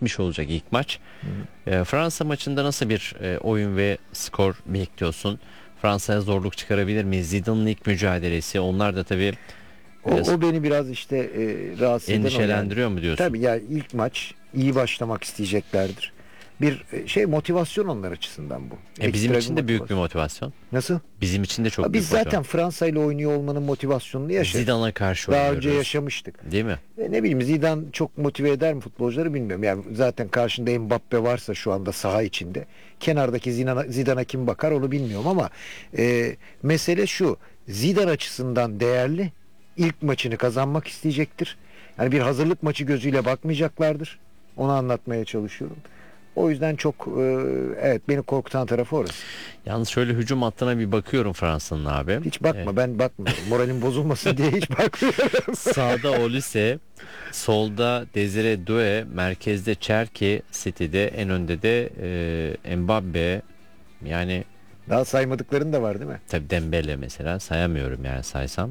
bitmiş olacak ilk maç. Fransa maçında nasıl bir oyun ve skor bekliyorsun? Fransa'ya zorluk çıkarabilir mi? Zidane'ın ilk mücadelesi. Onlar da tabii O beni biraz işte rahatsız eden o yani. endişelendiriyor mu diyorsun? Tabii ya, ilk maç iyi başlamak isteyeceklerdir. Bir motivasyon onlar açısından bu. Bizim Ekstra için de büyük bir motivasyon. motivasyon. Nasıl? Bizim için de çok Biz büyük zaten motivasyon. Fransa ile oynuyor olmanın motivasyonunu yaşadık. Zidane'a karşı Daha oynuyoruz. önce yaşamıştık. Değil mi? Ne bileyim, Zidane çok motive eder mi futbolcuları bilmiyorum. Yani zaten karşında Mbappe varsa şu anda saha içinde, kenardaki Zidane'a kim bakar onu bilmiyorum ama mesele şu: Zidane açısından değerli, ilk maçını kazanmak isteyecektir. Yani bir hazırlık maçı gözüyle bakmayacaklardır. Onu anlatmaya çalışıyorum. O yüzden çok evet, beni korkutan tarafı orası. Yalnız şöyle hücum hattına bir bakıyorum Fransa'nın abi. Hiç bakma, ben bakmıyorum. Moralim bozulmasın diye hiç bakmıyorum. Sağda Olise, solda Desire Doué, merkezde Cherki, City'de, en önde de Mbappe. Yani Daha saymadıkların da var değil mi? tabii Dembele mesela sayamıyorum, yani saysam.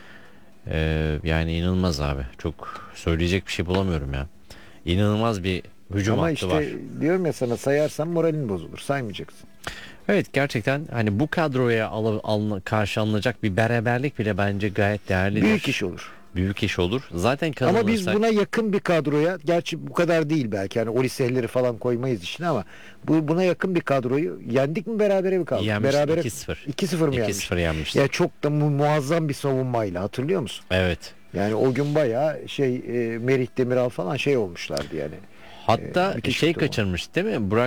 Yani inanılmaz abi. Çok söyleyecek bir şey bulamıyorum ya. İnanılmaz bir hücum Ama hattı işte var. diyorum ya sana, sayarsan moralin bozulur. Saymayacaksın. Evet, gerçekten hani bu kadroya karşı alınacak bir beraberlik bile bence gayet değerlidir. Büyük iş olur. Büyük iş olur. Zaten Ama biz kazanırsak buna yakın bir kadroya, gerçi bu kadar değil belki, hani Olise'leri falan koymayız içine, ama buna yakın bir kadroyu yendik mi, berabere mi kaldık? yenmiştik, Berabere 2-0. 2-0 mı yenmiştik? 2-0 yenmiştik. Ya çok da muazzam bir savunmayla, hatırlıyor musun? Evet. Yani o gün bayağı Merih Demiral falan olmuşlardı yani. Hatta Müthiş futbol. kaçırmış değil mi?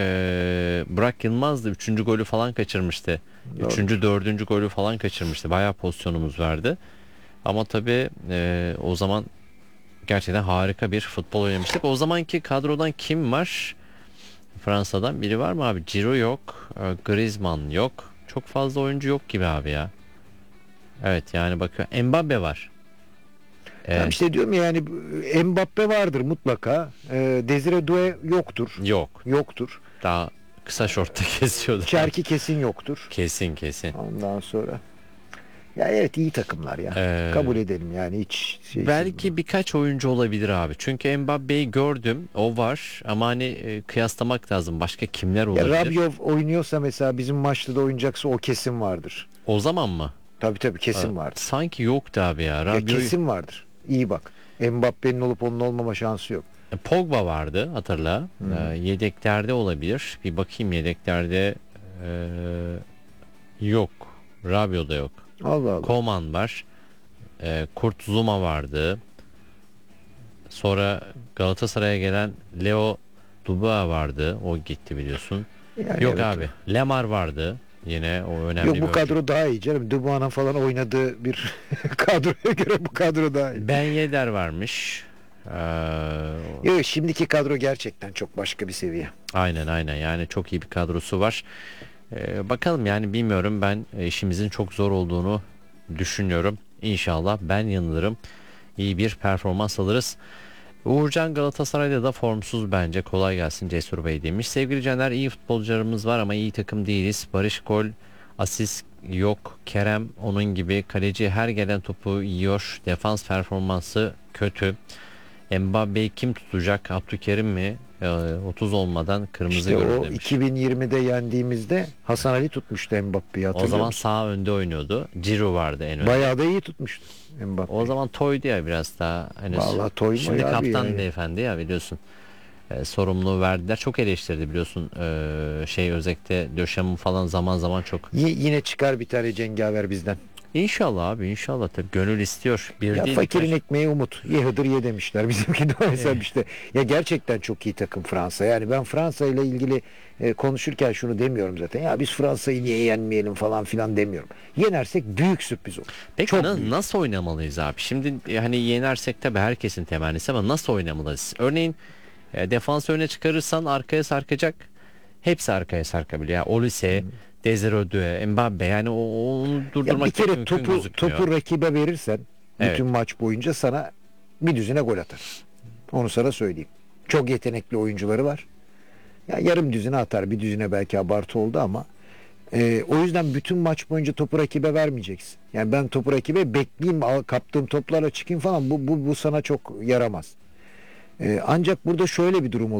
Burak Yılmaz da 3. golü falan kaçırmıştı. Doğru. 3. 4. golü falan kaçırmıştı. Bayağı pozisyonumuz vardı. Ama tabii o zaman gerçekten harika bir futbol oynamıştık. O zamanki kadrodan kim var? Fransa'dan biri var mı abi? Ciro yok. Griezmann yok. Çok fazla oyuncu yok gibi abi ya. Evet, yani bakıyorum. Mbappe var. Yani işte diyorum ya, yani Mbappe vardır mutlaka. Desire Doué yoktur. Yok. Yoktur. Daha kısa şortta kesiyordu. Cherki kesin yoktur. Kesin. Ondan sonra ya evet, iyi takımlar ya. Kabul edelim yani, hiç Belki birkaç oyuncu olabilir abi. Çünkü Mbappe'yi gördüm. O var. Ama hani kıyaslamak lazım. Başka kimler olabilir? Rabiot oynuyorsa mesela, bizim maçta da oynayacaksa, o kesin vardır. O zaman mı? Tabii kesin vardır. Sanki yoktu abi ya. Ya kesin vardır. İyi bak. Mbappe'nin olup onun olmama şansı yok. Pogba vardı, hatırla. Yedeklerde olabilir. Bir bakayım, yedeklerde yok. Rabiot da yok. Allah Allah. Koman var. Kurt Zouma vardı. Sonra Galatasaray'a gelen Leo Dubois vardı. O gitti biliyorsun. Yani Yok evet. abi. Lemar vardı. Yine o önemli Yok, bir bu oyuncu. kadro daha iyi canım. Dubois'un falan oynadığı bir kadroya göre bu kadro daha iyi. Ben Yedder varmış. Yok, şimdiki kadro gerçekten çok başka bir seviye. Aynen, yani çok iyi bir kadrosu var. Bakalım, yani bilmiyorum, ben işimizin çok zor olduğunu düşünüyorum. İnşallah ben yanılırım. İyi bir performans alırız. Uğurcan Galatasaray'da da formsuz bence. Kolay gelsin Cesur Bey demiş. Sevgili Caner, iyi futbolcularımız var ama iyi takım değiliz. Barış gol, asist yok. Kerem onun gibi. Kaleci her gelen topu yiyor. Defans performansı kötü. Mbappe'yi kim tutacak? Abdülkerim mi? 30 olmadan kırmızı İşte görür o demiş. 2020'de yendiğimizde Hasan Ali tutmuştu Mbappe'yi, O hatırlıyor zaman musun? sağ önde oynuyordu. Ciro vardı en önde. Bayağı da iyi tutmuştu Mbappe. O zaman toydu ya biraz daha. Hani Vallahi toy mu şimdi ya abi kaptan yani. beyefendi ya, biliyorsun. Sorumluluğu verdiler. Çok eleştirdi biliyorsun. Özellikle Döşem'in falan zaman zaman çok. Yine çıkar bir tane cengaver bizden. İnşallah abi, inşallah, tabii gönül istiyor. Bir Ya değil, fakirin birkaç. ekmeği umut. Ye hıdır ye demişler. Bizimki de mesela işte. Ya gerçekten çok iyi takım Fransa. Yani ben Fransa ile ilgili konuşurken şunu demiyorum zaten. Ya biz Fransa'yı niye yenmeyelim falan filan demiyorum. Yenersek büyük sürpriz olur. Peki Çok büyük. nasıl oynamalıyız abi? Şimdi hani yenersek tabii herkesin temennisi, ama nasıl oynamalıyız? Örneğin defansı öne çıkarırsan arkaya sarkacak. Hepsi arkaya sarkabiliyor. Yani Olise, Desire Doué, Mbappe, yani onu Ya durdurmak bir pek kere mümkün gözükmüyor. topu rakibe verirsen Evet. bütün maç boyunca sana bir düzine gol atar. Onu sana söyleyeyim. Çok yetenekli oyuncuları var. Ya yarım düzine atar, bir düzine belki abartı oldu ama o yüzden bütün maç boyunca topu rakibe vermeyeceksin. Yani ben topu rakibe bekleyeyim, kaptığım toplarla çıkayım falan, bu sana çok yaramaz. Ancak burada şöyle bir durum